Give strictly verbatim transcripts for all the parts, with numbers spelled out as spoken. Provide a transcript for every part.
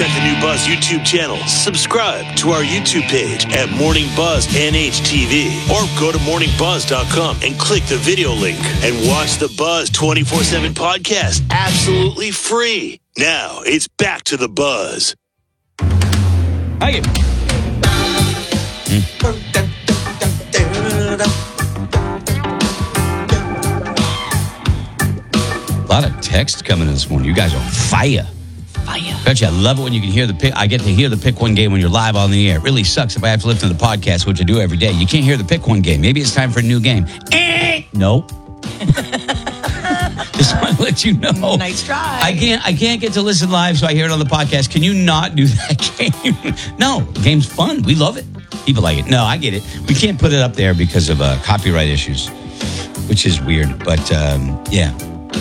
Check the new Buzz YouTube channel. Subscribe to our YouTube page at Morning Buzz N H T V. Or go to morning buzz dot com and click the video link. And watch the Buzz twenty-four seven podcast absolutely free. Now, it's back to the Buzz. Thank you. Mm. A lot of text coming in this morning. You guys are on fire. Fire. Bet you I love it when you can hear the pick. I get to hear the pick one game when you're live on the air. It really sucks if I have to listen to the podcast, which I do every day. You can't hear the pick one game. Maybe it's time for a new game. Eh. No. Just want to let you know. Nice try. I can't. I can't get to listen live, so I hear it on the podcast. Can you not do that game? No, the game's fun. We love it. People like it. No, I get it. We can't put it up there because of uh, copyright issues, which is weird. But um, yeah,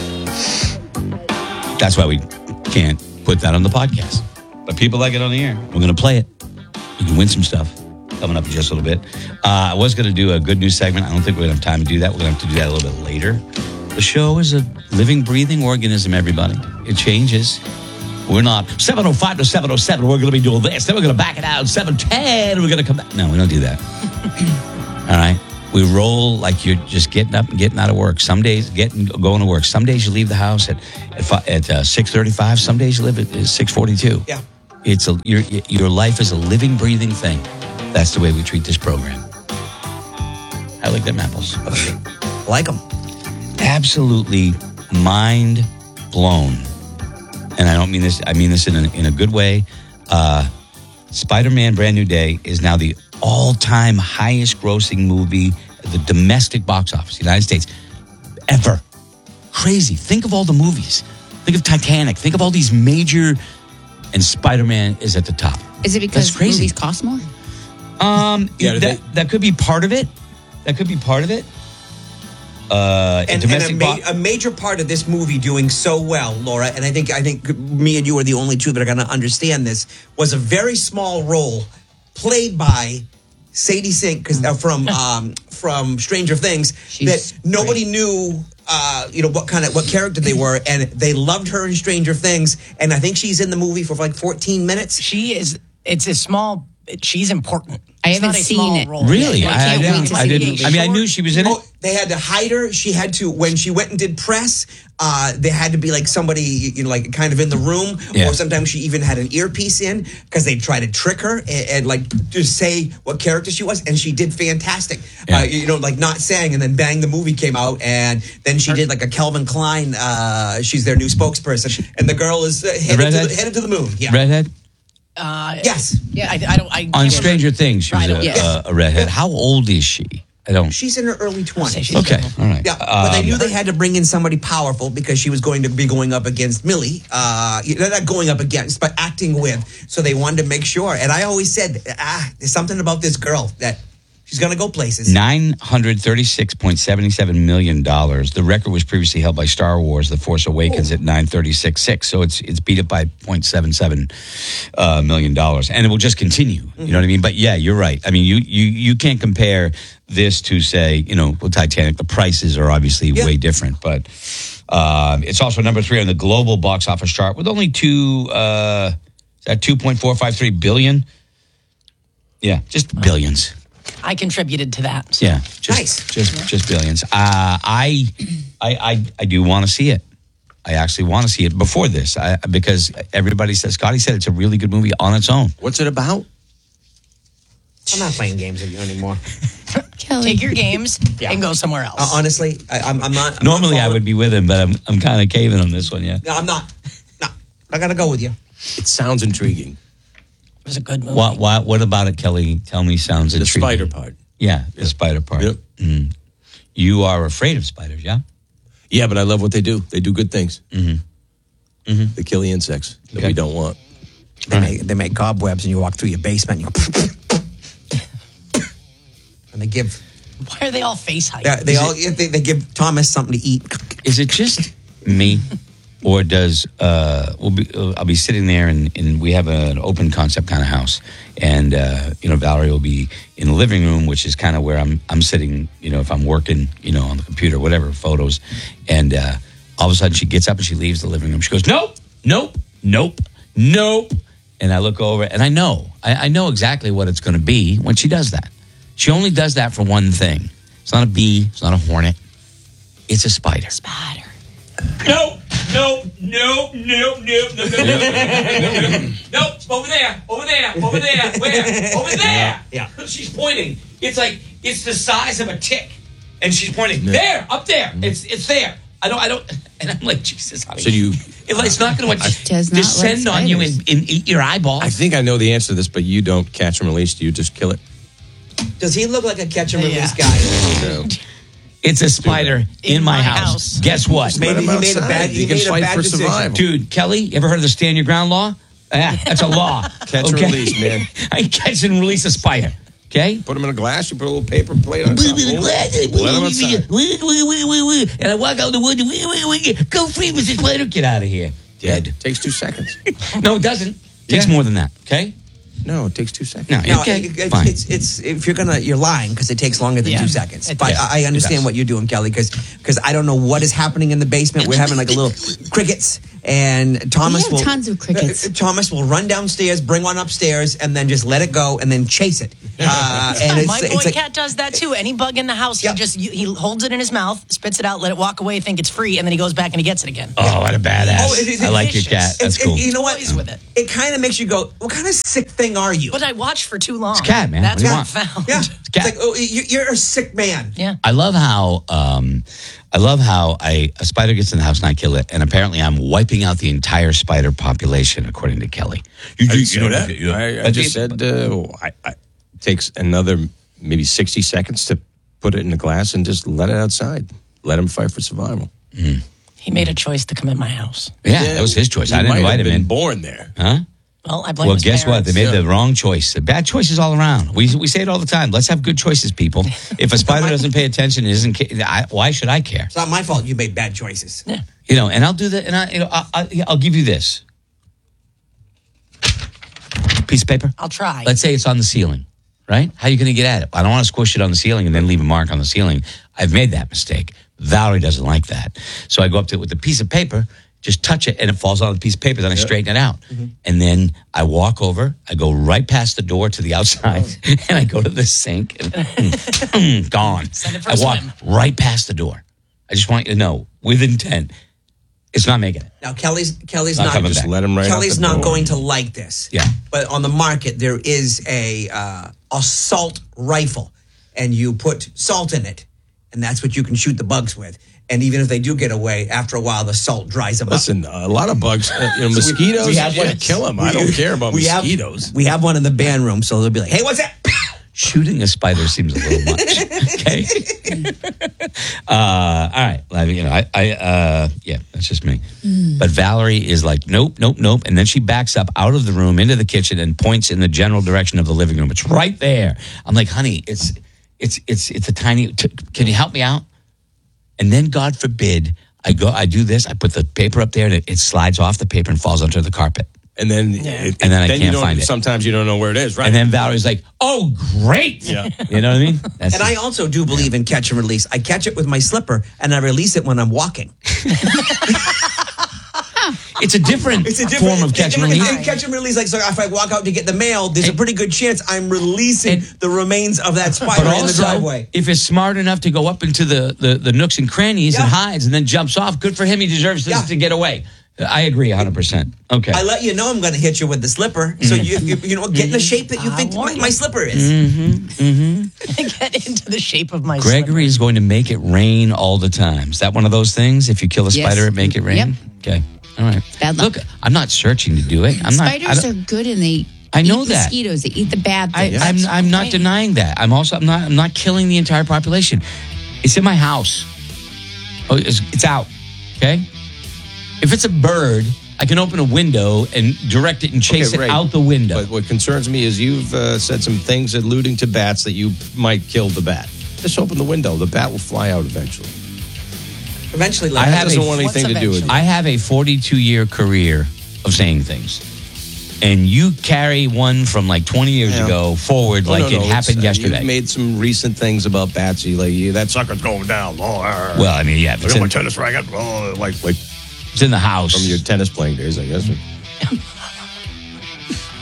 that's why we can't put that on the podcast. But people like it on the air. We're going to play it. You can win some stuff coming up in just a little bit. Uh, I was going to do a good news segment. I don't think we're going to have time to do that. We're going to have to do that a little bit later. The show is a living, breathing organism, everybody. It changes. We're not seven oh five to seven oh seven. We're going to be doing this. Then we're going to back it out. seven ten. We're going to come back. No, we don't do that. All right. We roll like you're just getting up and getting out of work. Some days getting going to work. Some days you leave the house at at, at uh, six thirty-five. Some days you live at six forty-two. Yeah. It's a your your life is a living, breathing thing. That's the way we treat this program. I like them apples. Like them. Absolutely mind blown. And I don't mean this, I mean this in a, in a good way. Uh, Spider-Man Brand New Day is now the all-time highest grossing movie at the domestic box office, United States, ever. Crazy. Think of all the movies. Think of Titanic. Think of all these major, and Spider-Man is at the top. Is it because That's crazy. movies cost more? Um, Yeah, that, they- that could be part of it. That could be part of it. Uh, And, and a, ma- a major part of this movie doing so well, Laura, and I think I think me and you are the only two that are going to understand this, was a very small role played by Sadie Sink, cause, uh, from um, from Stranger Things, She's that nobody great. knew. Uh, you know what kind of what character they were, and they loved her in Stranger Things. And I think she's in the movie for like fourteen minutes. She is. It's a small. She's important. I It's haven't not a seen small it. role. Really? Yeah, I, I, can't wait didn't. to I see didn't. it. I mean, I knew she was in it. Oh, they had to hide her. She had to, when she went and did press, uh, there had to be like somebody, you know, like kind of in the room. Yeah. Or sometimes she even had an earpiece in because they tried to trick her and, and like just say what character she was. And she did fantastic. Yeah. Uh, you know, like not saying, and then bang, the movie came out. And then she did like a Calvin Klein. Uh, she's their new spokesperson. And the girl is uh, headed, to redhead? the, headed to the moon. Yeah. Redhead? Uh, Yes. Yeah, I, I don't. I On can't Stranger Things, she was Right, a, yes. a, a redhead. How old is she? I don't. She's in her early twenties. She's Okay, all right. Yeah, but they Um, knew they had to bring in somebody powerful because she was going to be going up against Millie. Uh, not going up against, but acting with. So they wanted to make sure. And I always said, ah, there's something about this girl that she's going to go places. nine hundred thirty-six point seven seven million dollars. The record was previously held by Star Wars: The Force Awakens at nine thirty-six point six. So it's it's beat it by zero point seven seven uh, million dollars, and it will just continue. Mm-hmm. You know what I mean? But yeah, you're right. I mean, you you you can't compare this to, say, you know, with Titanic. The prices are obviously Yeah. way different, but uh, it's also number three on the global box office chart with only two. Uh, is that two point four five three billion? Yeah, just billions. I contributed to that. So. Yeah, just, Nice. just just billions. Uh, I, I, I, I do want to see it. I actually want to see it before this, I, because everybody says, Scotty said it's a really good movie on its own. What's it about? I'm not playing games with you anymore. Kelly. Take your games Yeah. and go somewhere else. Uh, honestly, I, I'm, I'm not. I'm Normally not I would be with him, but I'm I'm kind of caving on this one. Yeah. No, I'm not. No, I got to go with you. It sounds intriguing. It was a good movie. What what what about it, Kelly? Tell me, sounds The intriguing. spider part. Yeah, the spider part. Yep. Mm. You are afraid of spiders, yeah? Yeah, but I love what they do. They do good things. Mm-hmm. Mm-hmm. They kill the insects that Okay. we don't want. They, Right. make, they make cobwebs, and you walk through your basement, and you go, and they give. Why are they all face height? They, they all they, they give Thomas something to eat. Is it just me, or does uh, we'll be? Uh, I'll be sitting there, and, and we have an open concept kind of house, and uh, you know, Valerie will be in the living room, which is kind of where I'm. I'm sitting. You know, if I'm working, you know, on the computer, whatever, photos, and uh, all of a sudden she gets up and she leaves the living room. She goes, nope, nope, nope, nope, and I look over, and I know, I, I know exactly what it's going to be when she does that. She only does that for one thing. It's not a bee. It's not a hornet. It's a spider. Spider. No, no, no, no, no, no, no, no, no, no, over there, over there, over there, where? Over there. Yeah. She's pointing. It's like, it's the size of a tick. And she's pointing, there, up there. It's it's there. I don't, I don't, and I'm like, Jesus, honey. So you, It- it's not going to does not like descend on you and, spiders. and eat your eyeballs. I think I know the answer to this, but you don't catch and release. Do you just kill it? Does he look like a catch and release Yeah. guy? No. It's a spider in, In my, my house. house. Guess what? Let Maybe him he made a outside. bad. He He can made a fight bad for decision. survival. Dude, Kelly, you ever heard of the stand your ground law? Yeah, that's a law. Catch and release, man. I catch and release a spider. Okay? Put them in a glass. You put a little paper plate on top. Let them outside. And I walk out the woods. Go free, Mister Spider. Get out of here. Dead. Takes two seconds. No, it doesn't. Takes Yeah. more than that. Okay? No, it takes two seconds. No, No, okay. it- it- Fine. it's it's if you're gonna you're lying because it takes longer than Yeah. two seconds. It But does. I, I It understand does. what you're doing, Kelly, because because I don't know what is happening in the basement. We're having like a little crickets, and Thomas have will tons of crickets. uh, Thomas will run downstairs, bring one upstairs, and then just let it go, and then chase it. Uh, and it's, My boy it's like, cat does that too. Any bug in the house, Yep. he just he holds it in his mouth, spits it out, let it walk away, think it's free, and then he goes back and he gets it again. Oh, what a badass. Oh, it is I like your vicious. cat. That's it's- cool. it- you know what? Toys with it. It kind of makes you go, "What kind of sick thing are you?" But I watched for too long. It's a cat, man. That's What do you what I want? found. Yeah, a cat. it's like oh, you, you're a sick man. Yeah. I love how um, I love how I, a spider gets in the house and I kill it, and apparently I'm wiping out the entire spider population, according to Kelly. You, I, do- didn't say don't that. have to- you- I, I but just it- said uh, I, I, it takes another maybe sixty seconds to put it in a glass and just let it outside. Let him fight for survival. He made a choice to come in my house. Yeah, that was his choice. He I didn't might invite have him been in. born there. Huh? Well, I blame Well, his guess what? They parents. made the wrong choice. Bad choices all around. We we say it all the time. Let's have good choices, people. If a spider doesn't pay attention, it isn't. ca- I, why should I care? It's not my fault. You made bad choices. You know, and I'll do that. And I, you know, I, I, I'll give you this piece of paper. I'll try. Let's say it's on the ceiling, right? How are you going to get at it? I don't want to squish it on the ceiling and then leave a mark on the ceiling. I've made that mistake. Valerie doesn't like that. So I go up to it with a piece of paper, just touch it, and it falls on the piece of paper. Then I straighten it out. And then I walk over, I go right past the door to the outside, and I go to the sink, and mm, gone. Send it for I a walk swim. right past the door. I just want you to know, with intent, it's not making it. Now Kelly's Kelly's Not not, coming Just back. let him right Kelly's out the not door. going to like this. Yeah. But on the market there is a uh, assault rifle, and you put salt in it, and that's what you can shoot the bugs with. And even if they do get away, after a while the salt dries them Listen, a lot of bugs, uh, you know, mosquitoes, we have yeah, one- kill them. I we- don't care about we have- mosquitoes. we have one in the band room, so they'll be like, "Hey, what's that?" Shooting a spider seems a little much. Okay. uh, all right. Well, you know, I, I uh, yeah, that's just me. But Valerie is like, nope, nope, nope. And then she backs up out of the room into the kitchen and points in the general direction of the living room. It's right there. I'm like, honey, it's, it's, it's, it's a tiny, t- can you help me out? And then God forbid I go, I do this. I put the paper up there and it, it slides off the paper and falls onto the carpet. And then, it, And then I you can't don't, find it. Sometimes you don't know where it is, right? And then Valerie's like, oh, great. Yeah. You know what I mean? That's And I also do believe in catch and release. I catch it with my slipper, and I release it when I'm walking. It's a different, It's a different form of catch and release. It's catch and release. Like, so if I walk out to get the mail, there's a pretty good chance I'm releasing And- the remains of that spider But in the also, driveway. if it's smart enough to go up into the, the, the nooks and crannies and Yeah. hides and then jumps off, good for him. He deserves to, Yeah. to get away. I agree one hundred percent. Okay. I let you know I'm going to hit you with the slipper, so you, you you know get in the shape that you I think warn my you. slipper is. Get into the shape of my Gregory is going to make it rain all the time. Is that one of those things? If you kill a Yes. spider, it make it rain? Yep. Okay. All right. Bad luck. Look, I'm not searching to do it. I'm not. I Spiders don't- are good and they I know eat the that. mosquitoes. They eat the bad I, things. I'm, I'm not right. denying that. I'm also I'm not I'm not killing the entire population. It's in my house. Oh, it's, it's out. Okay. If it's a bird, I can open a window and direct it and chase Okay, it right. out the window. But what concerns me is you've uh, said some things alluding to bats that you might kill the bat. Just open the window. The bat will fly out eventually. Eventually, I like, have doesn't a- want anything to do with eventually? it. I have a forty-two year career of saying things, and you carry one from like twenty years Yeah. ago forward Oh, like no, it no, it's, happened uh, yesterday. You've made some recent things about bats. You like yeah, that sucker's going down. Oh, uh, well, I mean, yeah, if I it's got in, my tennis racket. Oh, like like it's in the house. from your tennis playing days, I guess.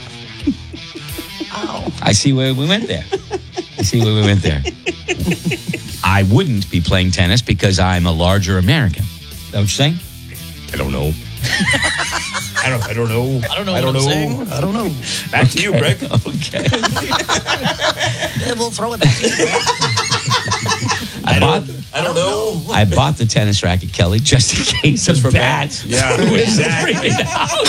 I see where we went there. I see where we went there. I wouldn't be playing tennis because I'm a larger American. Is that what you're saying? I don't know. I don't. I don't know. I don't know I don't what I'm know. saying. I don't know. Back to you, Greg. Okay. Yeah, we'll throw it back to you. I bought, I don't know. I bought the tennis racket, Kelly, just in case Just of for Pat. bats. Yeah, Who is exactly. freaking out.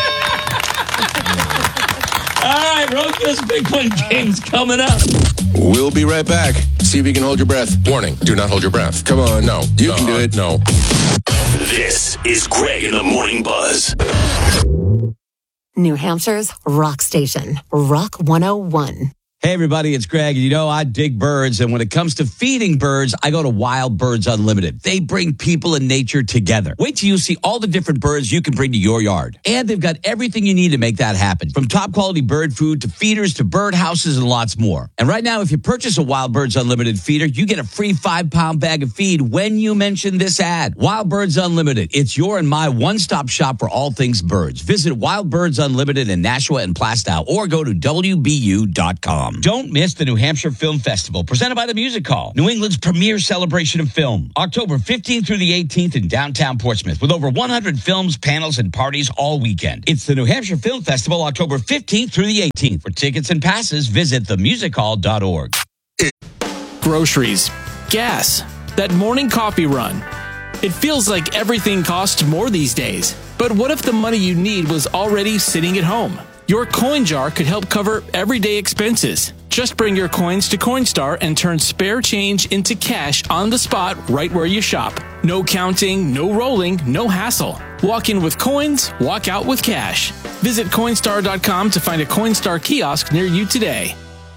All right, Roka's Big One game's coming up. We'll be right back. See if you can hold your breath. Warning, do not hold your breath. Come on. No. You can do it. No. This is Greg in the Morning Buzz. New Hampshire's rock station, Rock one oh one. Hey, everybody, it's Greg. You know, I dig birds, and when it comes to feeding birds, I go to Wild Birds Unlimited. They bring people and nature together. Wait till you see all the different birds you can bring to your yard. And they've got everything you need to make that happen, from top-quality bird food to feeders to bird houses and lots more. And right now, if you purchase a Wild Birds Unlimited feeder, you get a free five-pound bag of feed when you mention this ad. Wild Birds Unlimited. It's your and my one-stop shop for all things birds. Visit Wild Birds Unlimited in Nashua and Plastow or go to W B U dot com. Don't miss the New Hampshire Film Festival, presented by the Music Hall, New England's premier celebration of film. October fifteenth through the eighteenth in downtown Portsmouth, with over one hundred films, panels, and parties all weekend. It's the New Hampshire Film Festival, October fifteenth through the eighteenth. For tickets and passes, visit the music hall dot org. Groceries, gas, that morning coffee run. It feels like everything costs more these days. But what if the money you need was already sitting at home? Your coin jar could help cover everyday expenses. Just bring your coins to Coinstar and turn spare change into cash on the spot right where you shop. No counting, no rolling, no hassle. Walk in with coins, walk out with cash. Visit Coinstar dot com to find a Coinstar kiosk near you today.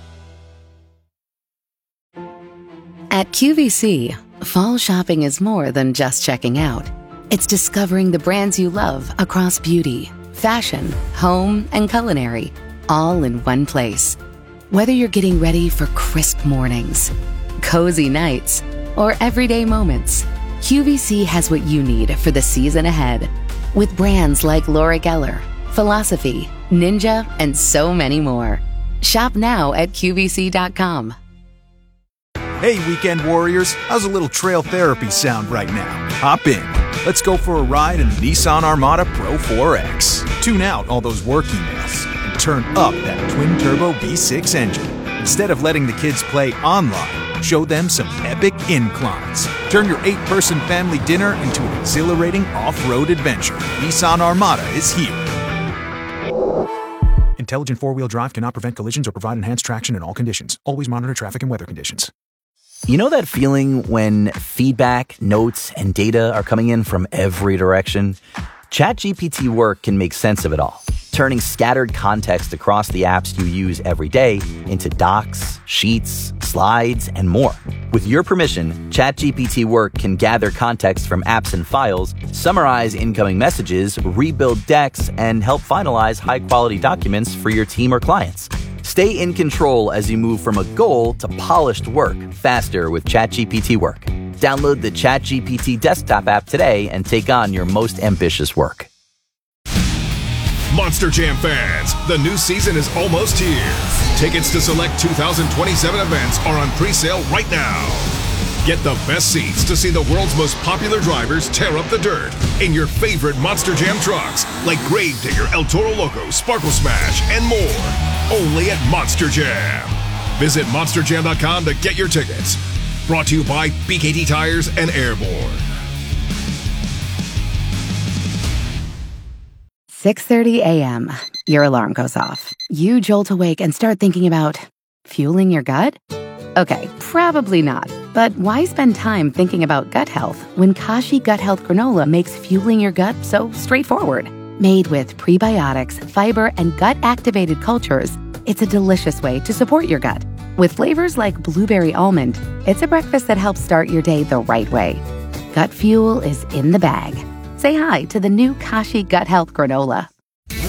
At Q V C, fall shopping is more than just checking out. It's discovering the brands you love across beauty, fashion, home, and culinary, all in one place. Whether you're getting ready for crisp mornings, cozy nights, or everyday moments, Q V C has what you need for the season ahead. With brands like Laura Geller, Philosophy, Ninja, and so many more. Shop now at Q V C dot com. Hey, weekend warriors, how's a little trail therapy sound right now? Hop in. Let's go for a ride in the Nissan Armada Pro four X. Tune out all those work emails and turn up that twin-turbo V six engine. Instead of letting the kids play online, show them some epic inclines. Turn your eight-person family dinner into an exhilarating off-road adventure. Nissan Armada is here. Intelligent four-wheel drive cannot prevent collisions or provide enhanced traction in all conditions. Always monitor traffic and weather conditions. You know that feeling when feedback, notes, and data are coming in from every direction? ChatGPT Work can make sense of it all, turning scattered context across the apps you use every day into docs, sheets, slides, and more. With your permission, ChatGPT Work can gather context from apps and files, summarize incoming messages, rebuild decks, and help finalize high-quality documents for your team or clients. Stay in control as you move from a goal to polished work faster with ChatGPT Work. Download the ChatGPT desktop app today and take on your most ambitious work. Monster Jam fans, the new season is almost here. Tickets to select two thousand twenty-seven events are on pre-sale right now. Get the best seats to see the world's most popular drivers tear up the dirt in your favorite Monster Jam trucks, like Gravedigger, El Toro Loco, Sparkle Smash, and more. Only at Monster Jam. Visit monster jam dot com to get your tickets. Brought to you by B K T Tires and Airborne. six thirty a.m. Your alarm goes off. You jolt awake and start thinking about fueling your gut? Okay, probably not. But why spend time thinking about gut health when Kashi Gut Health Granola makes fueling your gut so straightforward? Made with prebiotics, fiber, and gut-activated cultures, it's a delicious way to support your gut. With flavors like blueberry almond, it's a breakfast that helps start your day the right way. Gut fuel is in the bag. Say hi to the new Kashi Gut Health Granola.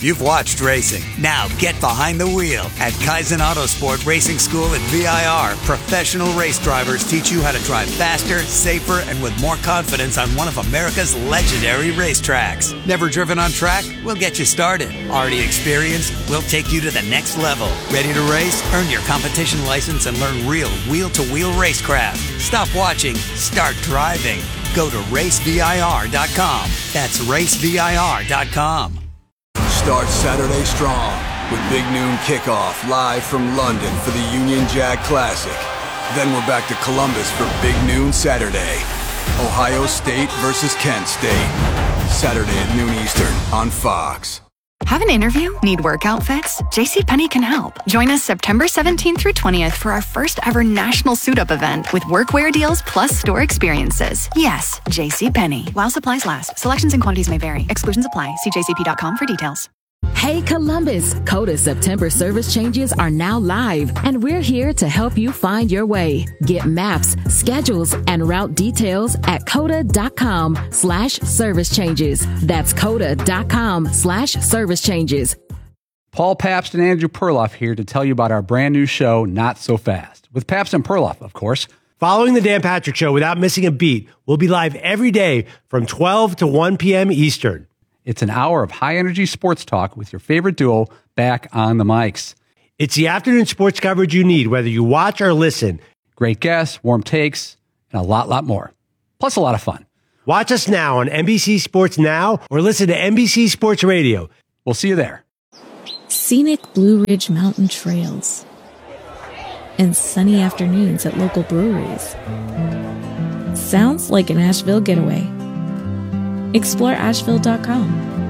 You've watched racing. Now get behind the wheel. At Kaizen Autosport Racing School at V I R, professional race drivers teach you how to drive faster, safer, and with more confidence on one of America's legendary racetracks. Never driven on track? We'll get you started. Already experienced? We'll take you to the next level. Ready to race? Earn your competition license and learn real wheel-to-wheel racecraft. Stop watching. Start driving. Go to race V I R dot com. That's race V I R dot com. Start Saturday strong with Big Noon Kickoff live from London for the Union Jack Classic. Then we're back to Columbus for Big Noon Saturday. Ohio State versus Kent State. Saturday at noon Eastern on Fox. Have an interview? Need work outfits? JCPenney can help. Join us September seventeenth through twentieth for our first ever national suit-up event with workwear deals plus store experiences. Yes, JCPenney. While supplies last. Selections and quantities may vary. Exclusions apply. See j c p dot com for details. Hey Columbus, Coda September service changes are now live, and we're here to help you find your way. Get maps, schedules, and route details at coda.com slash service changes. That's coda.com slash service changes. Paul Pabst and Andrew Perloff here to tell you about our brand new show, Not So Fast, with Pabst and Perloff, of course. Following the Dan Patrick Show without missing a beat, we'll be live every day from twelve to one p.m. Eastern. It's an hour of high-energy sports talk with your favorite duo back on the mics. It's the afternoon sports coverage you need, whether you watch or listen. Great guests, warm takes, and a lot, lot more. Plus a lot of fun. Watch us now on N B C Sports Now or listen to N B C Sports Radio. We'll see you there. Scenic Blue Ridge Mountain trails and sunny afternoons at local breweries. Sounds like an Asheville getaway. Explore asheville dot com.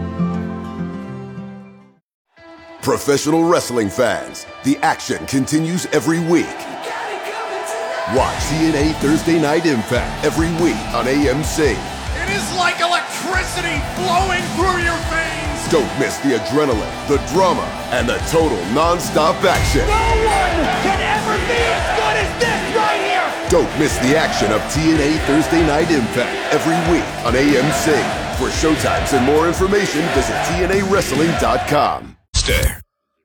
Professional wrestling fans, the action continues every week. Watch T N A Thursday Night Impact every week on A M C. It is like electricity flowing through your veins. Don't miss the adrenaline, the drama, and the total non-stop action. No one can ever be as good as this right here. Don't miss the action of T N A Thursday Night Impact every week on A M C. For showtimes and more information, visit T N A wrestling dot com. Stay.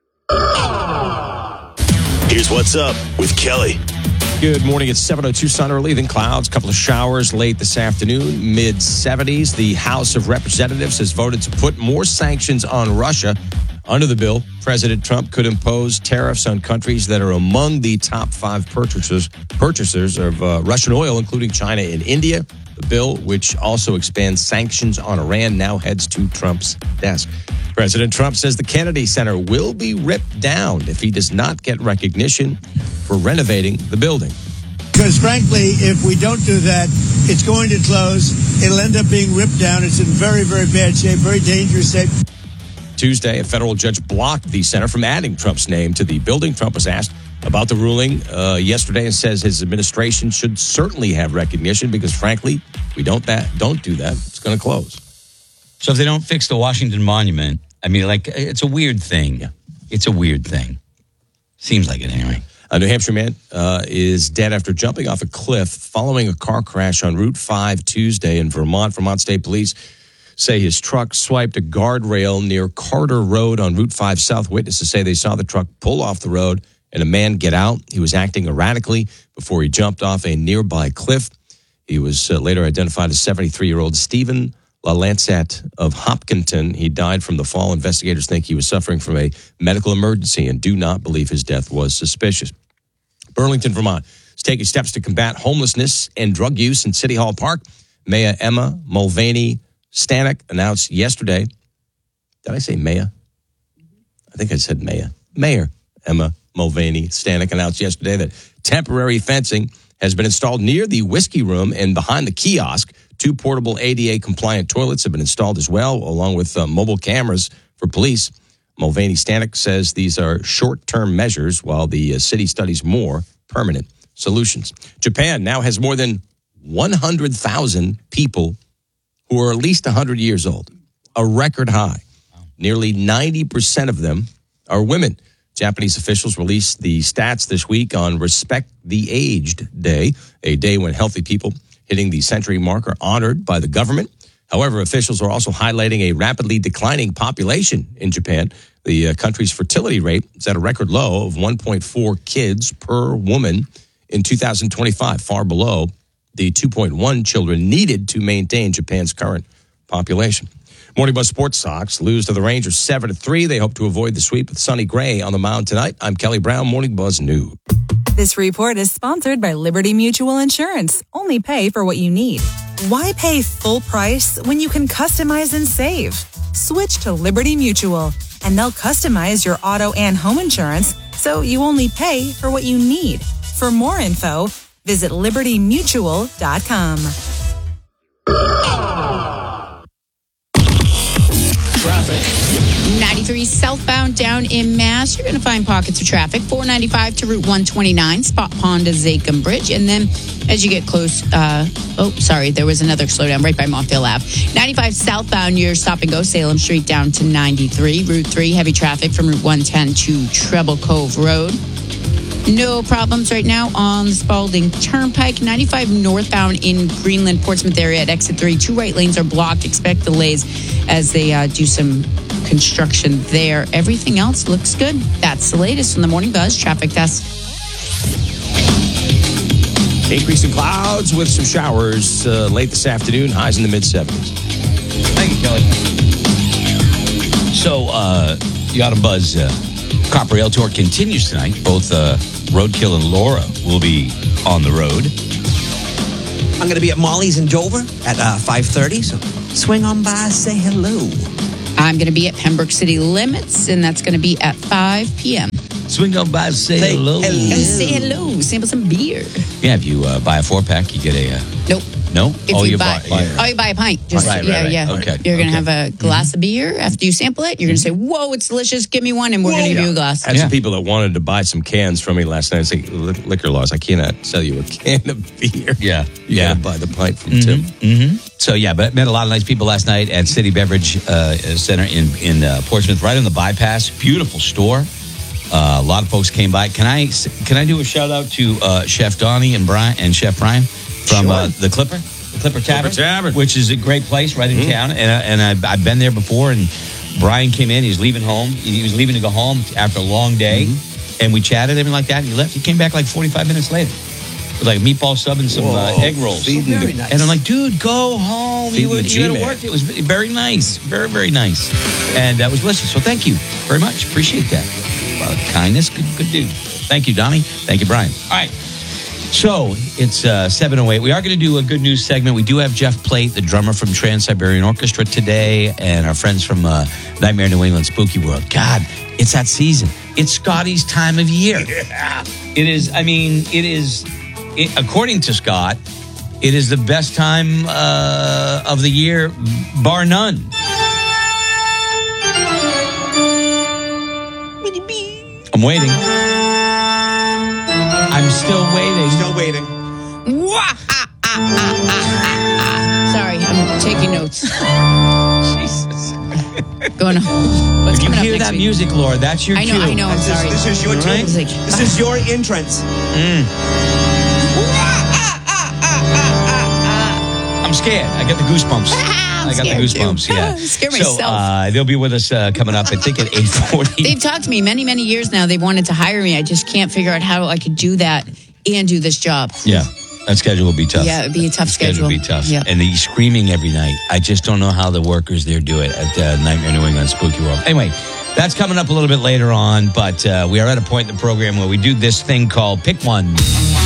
Here's what's up with Kelly. Good morning. It's seven oh two sun early, then clouds, couple of showers late this afternoon, mid seventies. The House of Representatives has voted to put more sanctions on Russia. Under the bill, President Trump could impose tariffs on countries that are among the top five purchasers purchasers of uh, Russian oil, including China and India. The bill, which also expands sanctions on Iran, now heads to Trump's desk. President Trump says the Kennedy Center will be ripped down if he does not get recognition for renovating the building. Because frankly, if we don't do that, it's going to close. It'll end up being ripped down. It's in very, very bad shape, very dangerous shape. Tuesday, a federal judge blocked the center from adding Trump's name to the building. Trump was asked about the ruling uh, yesterday and says his administration should certainly have recognition because, frankly, we don't that don't do that, it's going to close. So if they don't fix the Washington Monument, I mean, like, it's a weird thing. Yeah. It's a weird thing. Seems like it anyway. A New Hampshire man uh, is dead after jumping off a cliff following a car crash on Route five Tuesday in Vermont. Vermont State Police say his truck swiped a guardrail near Carter Road on Route five South. Witnesses say they saw the truck pull off the road and a man get out. He was acting erratically before he jumped off a nearby cliff. He was uh, later identified as seventy-three-year-old Stephen LaLancette of Hopkinton. He died from the fall. Investigators think he was suffering from a medical emergency and do not believe his death was suspicious. Burlington, Vermont is taking steps to combat homelessness and drug use in City Hall Park. Mayor Emma Mulvaney Stanek announced yesterday. Did I say Mayor? I think I said Mayor. Mayor Emma Mulvaney Stanek announced yesterday that temporary fencing has been installed near the whiskey room and behind the kiosk. Two portable A D A-compliant toilets have been installed as well, along with uh, mobile cameras for police. Mulvaney Stanek says these are short-term measures while the uh, city studies more permanent solutions. Japan now has more than one hundred thousand people who are at least one hundred years old, a record high. Nearly ninety percent of them are women. Japanese officials released the stats this week on Respect the Aged Day, a day when healthy people hitting the century mark are honored by the government. However, officials are also highlighting a rapidly declining population in Japan. The uh, country's fertility rate is at a record low of one point four kids per woman in two thousand twenty-five, far below the two point one children needed to maintain Japan's current population. Morning Buzz Sports Sox lose to the Rangers seven to three. They hope to avoid the sweep with Sonny Gray on the mound tonight. I'm Kelly Brown, Morning Buzz News. This report is sponsored by Liberty Mutual Insurance. Only pay for what you need. Why pay full price when you can customize and save? Switch to Liberty Mutual, and they'll customize your auto and home insurance so you only pay for what you need. For more info, visit liberty mutual dot com. ninety-three southbound down in Mass. You're going to find pockets of traffic. four ninety-five to Route one twenty-nine, Spot Pond to Zachem Bridge. And then as you get close, uh, oh, sorry, there was another slowdown right by Montville Ave. ninety-five southbound, you're stop and go Salem Street down to ninety-three. Route three, heavy traffic from Route one ten to Treble Cove Road. No problems right now on the Spalding Turnpike. ninety-five northbound in Greenland, Portsmouth area at exit three. Two right lanes are blocked. Expect delays as they uh, do some construction there. Everything else looks good. That's the latest from the Morning Buzz Traffic Desk. Increasing clouds with some showers uh, late this afternoon. Highs in the mid seventies. Thank you, Kelly. So, uh, the Autumn Buzz uh, Copper Rail Tour continues tonight. Both uh, Roadkill and Laura will be on the road. I'm going to be at Molly's in Dover at uh, five thirty, so swing on by, say hello. I'm going to be at Pembroke City Limits, and that's going to be at five p.m. Swing on by, say, say hello. hello. Say hello. Sample some beer. Yeah, if you uh, buy a four-pack, you get a... Uh, nope. No? If oh, you, you buy, buy, yeah. oh, you buy a pint. Just, right, yeah, right, right. yeah. Okay. You're going to okay. have a glass mm-hmm. of beer after you sample it. You're mm-hmm. going to say, whoa, it's delicious. Give me one, and we're going to give you a glass. I had yeah. some people that wanted to buy some cans from me last night. I say, liquor laws, I cannot sell you a can of beer. Yeah. You yeah. got to buy the pint from mm-hmm. Tim. Mm-hmm. So, yeah, but met a lot of nice people last night at City Beverage uh, Center in, in uh, Portsmouth, right on the bypass. Beautiful store. Uh, a lot of folks came by. Can I can I do a shout out to uh, Chef Donnie and Brian and Chef Brian from sure. uh, the Clipper, the Clipper Tavern, Clipper Tavern, which is a great place right in mm-hmm. town. And uh, and I've, I've been there before. And Brian came in. He was leaving home. He was leaving to go home after a long day. Mm-hmm. And we chatted everything like that. And he left. He came back like forty-five minutes later with like a meatball sub and some uh, egg rolls. Very nice. And I'm like, dude, go home. You, you had to work. It was very nice, very very nice, and that was delicious. So thank you very much. Appreciate that. Uh, kindness, good, good dude. Thank you, Donnie. Thank you, Brian. All right. So it's uh, seven oh eight. We are going to do a good news segment. We do have Jeff Plate, the drummer from Trans-Siberian Orchestra today, and our friends from uh, Nightmare New England Spooky World. God, it's that season. It's Scotty's time of year. Yeah. It is, I mean, it is, it, according to Scott, it is the best time uh, of the year, bar none. I'm waiting. I'm still waiting. Still waiting. Sorry, I'm taking notes. Jesus. Going on. What's if you coming hear up next that week? music, Laura, that's your I know, cue. I know, I'm this sorry. Is, this is your All cue. right? Like, this is your entrance. Mm. I'm scared. I get the goosebumps. I got the goosebumps, too. yeah. Scare so myself. uh, they'll be with us uh, coming up, I think, at eight forty. They've talked to me many, many years now. They wanted to hire me. I just can't figure out how I could do that and do this job. Yeah, that schedule will be tough. Yeah, it would be a tough the schedule. schedule will be tough. Yeah. And the screaming every night. I just don't know how the workers there do it at uh, Nightmare New England Spooky World. Anyway, that's coming up a little bit later on, but uh, we are at a point in the program where we do this thing called Pick One.